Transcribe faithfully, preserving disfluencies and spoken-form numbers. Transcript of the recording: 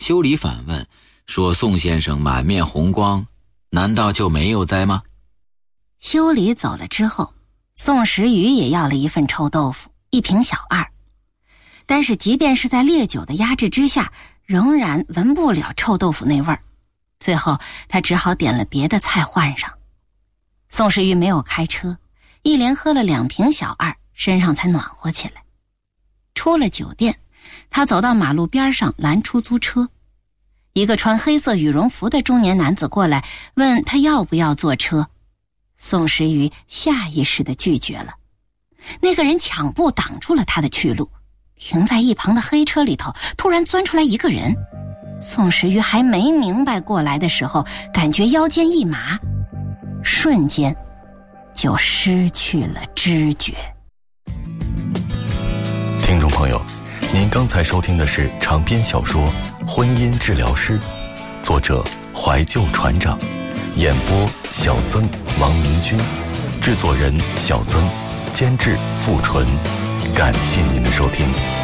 修理反问说：“宋先生满面红光，难道就没有灾吗？” 修理走了之后，宋时瑜也要了一份臭豆腐，一瓶小二。但是即便是在烈酒的压制之下，仍然闻不了臭豆腐那味儿。最后他只好点了别的菜换上。宋时瑜没有开车，一连喝了两瓶小二，身上才暖和起来。出了酒店，他走到马路边上拦出租车。一个穿黑色羽绒服的中年男子过来问他要不要坐车。宋时瑜下意识地拒绝了。那个人抢步挡住了他的去路。停在一旁的黑车里头突然钻出来一个人。宋时瑜还没明白过来的时候，感觉腰间一麻，瞬间就失去了知觉。 听众朋友，您刚才收听的是长篇小说《婚姻治疗师》，作者怀旧船长，演播小曾、王明君，制作人小曾，监制付纯。感谢您的收听。